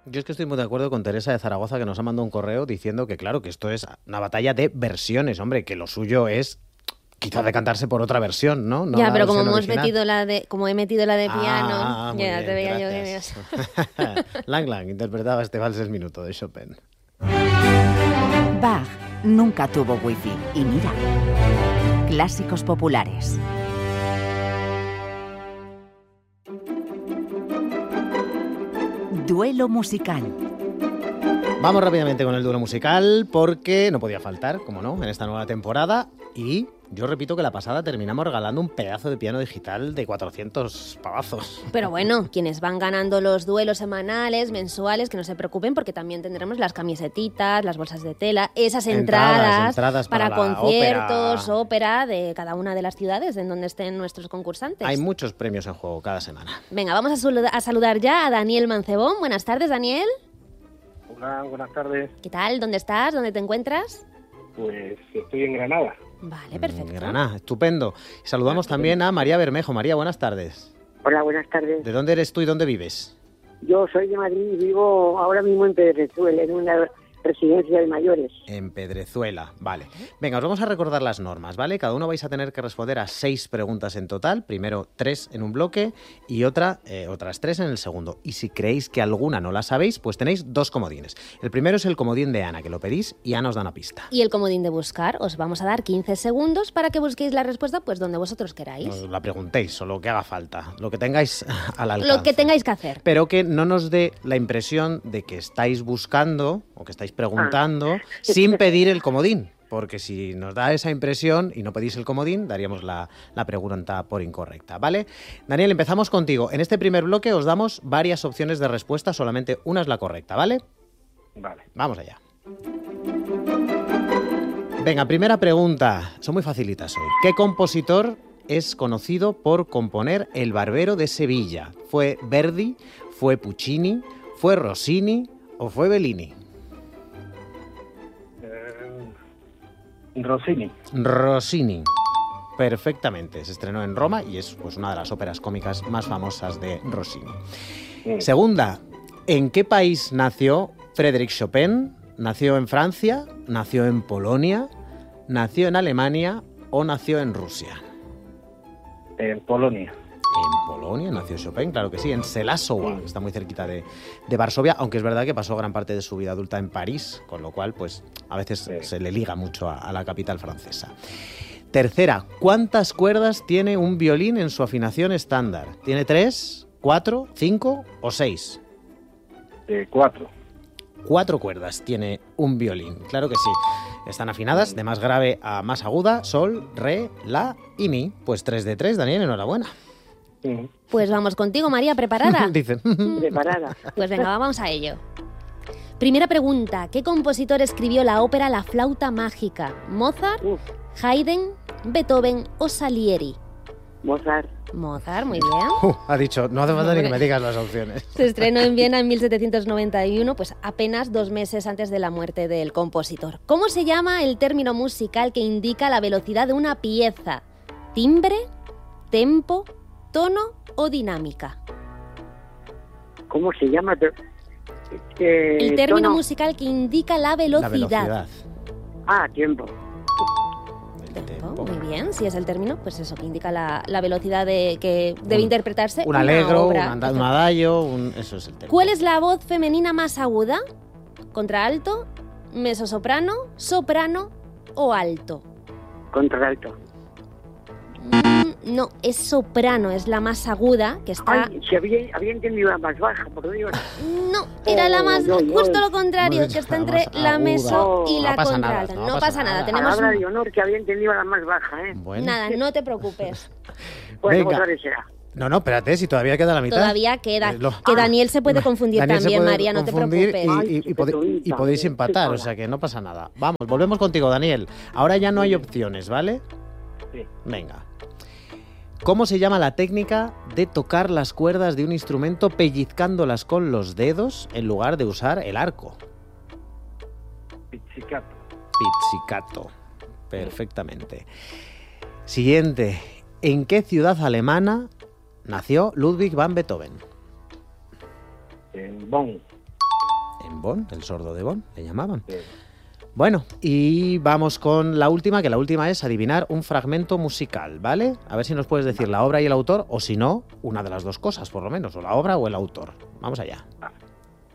Yo es que estoy muy de acuerdo con Teresa de Zaragoza, que nos ha mandado un correo diciendo que, claro, que esto es una batalla de versiones, hombre, que lo suyo es quizás decantarse por otra versión, ¿no? Ya, pero como como he metido la de piano, ya te veía yo que eso. Lang Lang interpretaba este vals el minuto de Chopin. Bach nunca tuvo wifi y mira, clásicos populares. Duelo musical. Vamos rápidamente con el duelo musical porque no podía faltar, como no, en esta nueva temporada. Y yo repito que la pasada terminamos regalando un pedazo de piano digital de 400 pavazos. Pero bueno, quienes van ganando los duelos semanales, mensuales, que no se preocupen porque también tendremos las camisetitas, las bolsas de tela, esas entradas para conciertos, ópera de cada una de las ciudades en donde estén nuestros concursantes. Hay muchos premios en juego cada semana. Venga, vamos a saludar ya a Daniel Mancebón. Buenas tardes, Daniel. Hola, buenas tardes. ¿Qué tal? ¿Dónde estás? ¿Dónde te encuentras? Pues estoy en Granada. Vale, perfecto. Granada, estupendo. Saludamos también a María Bermejo. María, buenas tardes. Hola, buenas tardes. ¿De dónde eres tú y dónde vives? Yo soy de Madrid y vivo ahora mismo en Pedrezuela, en una residencia de mayores. En Pedrezuela, vale. Venga, os vamos a recordar las normas, ¿vale? Cada uno vais a tener que responder a 6 preguntas en total. Primero 3 en un bloque y otras 3 en el segundo. Y si creéis que alguna no la sabéis, pues tenéis 2 comodines. El primero es el comodín de Ana, que lo pedís y Ana os da una pista. Y el comodín de buscar, os vamos a dar 15 segundos para que busquéis la respuesta pues donde vosotros queráis. Os la preguntéis o lo que haga falta, lo que tengáis al alcance. Lo que tengáis que hacer. Pero que no nos dé la impresión de que estáis buscando o que estáis preguntando sin pedir el comodín, porque si nos da esa impresión y no pedís el comodín, daríamos la pregunta por incorrecta, ¿vale? Daniel, empezamos contigo. En este primer bloque os damos varias opciones de respuesta, solamente una es la correcta, ¿vale? Vale. Vamos allá. Venga, primera pregunta. Son muy facilitas hoy. ¿Qué compositor es conocido por componer El Barbero de Sevilla? ¿Fue Verdi, fue Puccini, fue Rossini o fue Bellini? Rossini. Perfectamente. Se estrenó en Roma y es pues una de las óperas cómicas más famosas de Rossini. Segunda, ¿en qué país nació Frédéric Chopin? ¿Nació en Francia? ¿Nació en Polonia? ¿Nació en Alemania o nació en Rusia? En Polonia. En Polonia nació Chopin, claro que sí, en Żelazowa, que está muy cerquita de Varsovia, aunque es verdad que pasó gran parte de su vida adulta en París, con lo cual pues a veces se le liga mucho a la capital francesa. Tercera, ¿cuántas cuerdas tiene un violín en su afinación estándar? ¿Tiene 3, 4, 5 o 6? 4. 4 cuerdas tiene un violín, claro que sí. Están afinadas de más grave a más aguda, sol, re, la y mi. Pues 3 de 3, Daniel, enhorabuena. Pues vamos contigo, María, ¿preparada? Dicen. Preparada. Pues venga, vamos a ello. Primera pregunta, ¿qué compositor escribió la ópera La flauta mágica? ¿Mozart, Haydn, Beethoven o Salieri? Mozart. Mozart, muy bien. Ha dicho, no hace falta ni que me digas las opciones. Se estrenó en Viena en 1791, pues apenas 2 meses antes de la muerte del compositor. ¿Cómo se llama el término musical que indica la velocidad de una pieza? ¿Timbre, tempo, tono o dinámica? ¿Cómo se llama? El término tono. musical que indica la velocidad. La velocidad. Tiempo. Tempo, muy bien. Si es el término, pues eso, que indica la velocidad que debe interpretarse un allegro, obra. un adagio, eso es el tempo. ¿Cuál es la voz femenina más aguda? ¿Contralto, mezzosoprano, soprano o alto? Contralto. No, es soprano, es la más aguda, que está... Ay, si había entendido la más baja, por Dios. No, era la más... Justo lo contrario, que está entre la meso y la contralta. No pasa nada, tenemos... Palabra de honor, que había entendido la más baja, ¿eh? Bueno. Nada, no te preocupes. Bueno, Venga. otra vez será. No, espérate, si todavía queda la mitad. Todavía queda. Que Daniel se puede confundir Daniel se también, puede María, no te confundir preocupes. y podéis empatar, o sea que no pasa nada. Vamos, volvemos contigo, Daniel. Ahora ya no hay opciones, ¿vale? Sí. Venga. ¿Cómo se llama la técnica de tocar las cuerdas de un instrumento pellizcándolas con los dedos en lugar de usar el arco? Pizzicato. Pizzicato. Perfectamente. Siguiente. ¿En qué ciudad alemana nació Ludwig van Beethoven? En Bonn. En Bonn, el sordo de Bonn, le llamaban. Sí. Bueno, y vamos con la última, que la última es adivinar un fragmento musical, ¿vale? A ver si nos puedes decir la obra y el autor, o si no, una de las dos cosas, por lo menos, o la obra o el autor. Vamos allá. Vale.